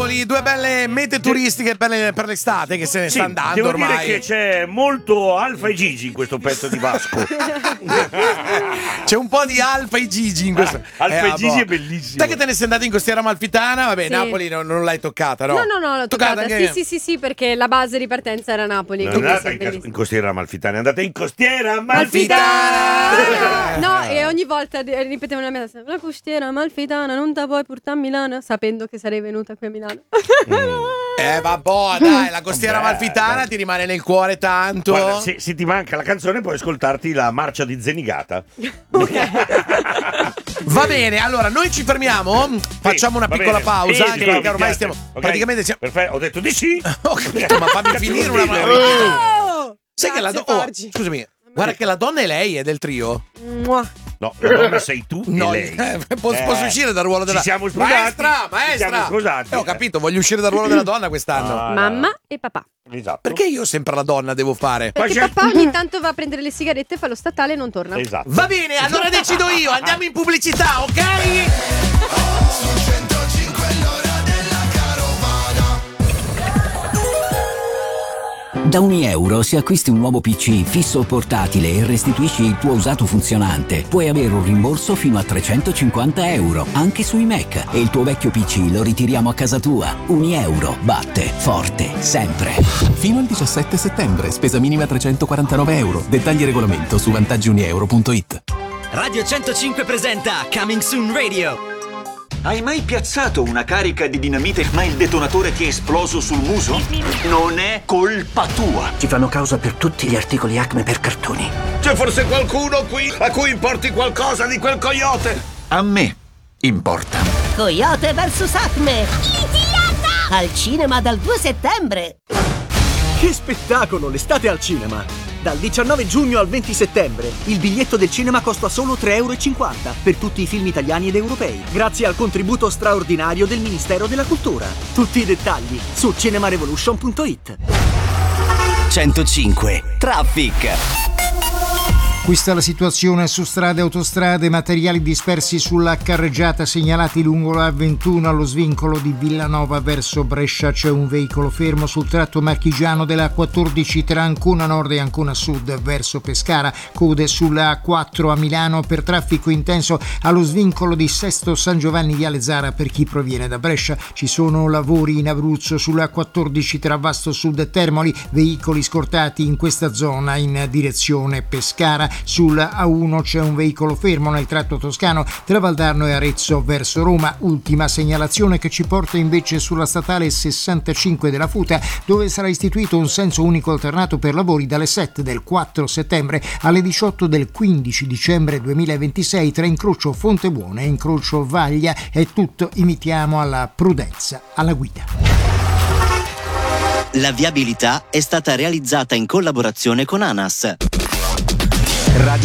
Napoli, due belle mete turistiche per l'estate che se ne sta andando devo ormai. dire che c'è molto Alfa e Gigi in questo pezzo di Vasco. C'è un po' di Alfa e Gigi in questo. Alfa e Gigi è bellissimo. Sai che te ne sei andato in Costiera Amalfitana? Vabbè, Sì. Napoli non l'hai toccata, no? No, l'ho toccata. anche... Sì, perché la base di partenza era Napoli. Non quindi è è andata sempre in Costiera Amalfitana, è andata in Costiera Amalfitana. Amalfitana! No, e ogni volta ripetevano la mia testa: la Costiera Amalfitana, non te puoi portare a Milano, sapendo che sarei venuta qui a Milano. Vabbè, dai, la Costiera Amalfitana ti rimane nel cuore tanto. Guarda, se ti manca la canzone puoi ascoltarti la marcia di Zenigata. Va bene, allora noi ci fermiamo, facciamo una va piccola bene. pausa, Sì, anche sì, perché mi ormai piace. stiamo Ok. praticamente siamo... Perfetto, ho detto di sì. Ho capito, ma fammi finire una Sai che la scusami, guarda che la donna è lei, è del trio. No, la donna sei tu No, e lei. posso uscire dal ruolo della... Ci siamo sposati. Maestra! Ci siamo sposati. Ho capito, voglio uscire dal ruolo della donna quest'anno. Mamma e papà. Esatto. Perché io sempre la donna devo fare? Perché papà ogni tanto va a prendere le sigarette, fa lo statale e non torna. Esatto. Va bene, allora decido io, andiamo in pubblicità, ok? Su 105 l'ora della carovana. Da €1 se acquisti un nuovo PC fisso o portatile e restituisci il tuo usato funzionante, puoi avere un rimborso fino a €350, anche sui Mac, e il tuo vecchio PC lo ritiriamo a casa tua. €1 batte forte sempre. Fino al 17 settembre, spesa minima €349. Dettagli e regolamento su vantaggiunieuro.it. Radio 105 presenta Coming Soon Radio. Hai mai piazzato una carica di dinamite ma il detonatore ti è esploso sul muso? Non è colpa tua. Ci fanno causa per tutti gli articoli Acme per cartoni. C'è forse qualcuno qui a cui importi qualcosa di quel coyote? A me importa. Coyote vs Acme. Al cinema dal 2 settembre. Che spettacolo, l'estate al cinema! Dal 19 giugno al 20 settembre il biglietto del cinema costa solo €3,50 per tutti i film italiani ed europei, grazie al contributo straordinario del Ministero della Cultura. Tutti i dettagli su cinemarevolution.it. 105 Traffic. Questa è la situazione su strade e autostrade, materiali dispersi sulla carreggiata segnalati lungo la A21 allo svincolo di Villanova verso Brescia. C'è un veicolo fermo sul tratto marchigiano della A14 tra Ancona Nord e Ancona Sud verso Pescara. Code sulla A4 a Milano per traffico intenso allo svincolo di Sesto San Giovanni Viale Zara per chi proviene da Brescia. Ci sono lavori in Abruzzo sulla A14 tra Vasto Sud e Termoli, veicoli scortati in questa zona in direzione Pescara. Sulla A1 c'è un veicolo fermo nel tratto toscano tra Valdarno e Arezzo verso Roma. Ultima segnalazione che ci porta invece sulla statale 65 della Futa, dove sarà istituito un senso unico alternato per lavori dalle 7 del 4 settembre alle 18 del 15 dicembre 2026 tra incrocio Fontebuona e incrocio Vaglia. È tutto, invitiamo alla prudenza alla guida. La viabilità è stata realizzata in collaborazione con ANAS. Radio